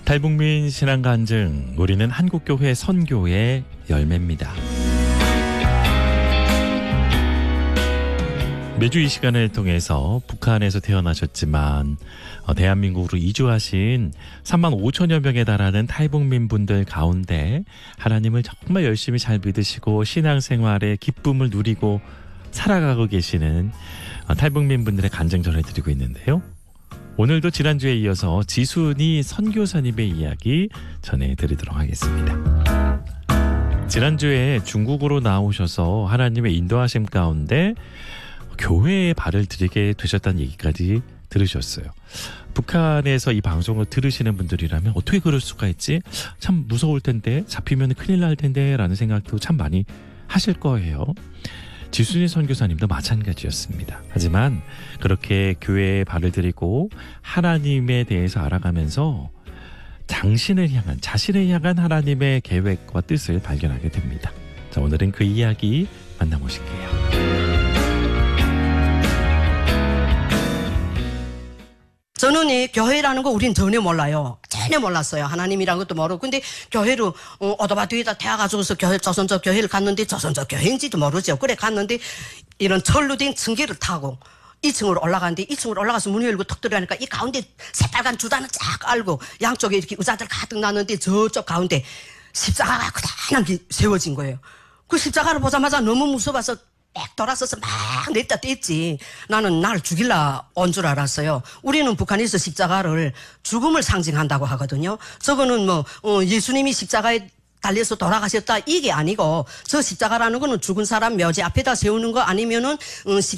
탈북민 신앙 간증, 우리는 한국교회 선교의 열매입니다. 매주 이 시간을 통해서 북한에서 태어나셨지만 대한민국으로 이주하신 3만 5천여 명에 달하는 탈북민 분들 가운데 하나님을 정말 열심히 잘 믿으시고 신앙생활의 기쁨을 누리고 살아가고 계시는 탈북민 분들의 간증 전해드리고 있는데요. 오늘도 지난주에 이어서 지순이 선교사님의 이야기 전해드리도록 하겠습니다. 지난주에 중국으로 나오셔서 하나님의 인도하심 가운데 교회에 발을 들이게 되셨다는 얘기까지 들으셨어요. 북한에서 이 방송을 들으시는 분들이라면 어떻게 그럴 수가 있지? 참 무서울 텐데, 잡히면 큰일 날 텐데 라는 생각도 참 많이 하실 거예요. 지순이 선교사님도 마찬가지였습니다. 하지만 그렇게 교회에 발을 들이고 하나님에 대해서 알아가면서 자신을 향한 하나님의 계획과 뜻을 발견하게 됩니다. 자, 오늘은 그 이야기 만나보실게요. 저는 이 교회라는 거 우린 전혀 몰라요. 전혀 몰랐어요. 하나님이라는 것도 모르고. 근데 교회로 오토바이에다 태워가지고서 조선족 교회를 갔는데 조선족 교회인지도 모르죠. 그래 갔는데 이런 철로 된 층계를 타고 2층으로 올라가는데 2층으로 올라가서 문을 열고 턱 들어가니까 이 가운데 새빨간 주단을 쫙 알고 양쪽에 이렇게 의자들 가득 놨는데 저쪽 가운데 십자가가 크다랗게 세워진 거예요. 그 십자가를 보자마자 너무 무서워서 백 돌아서서 막 냈다 뗐지. 나는 날 죽일라 온 줄 알았어요. 우리는 북한에서 십자가를 죽음을 상징한다고 하거든요. 저거는 예수님이 십자가에 달려서 돌아가셨다 이게 아니고 저 십자가라는 거는 죽은 사람 묘지 앞에다 세우는 거 아니면은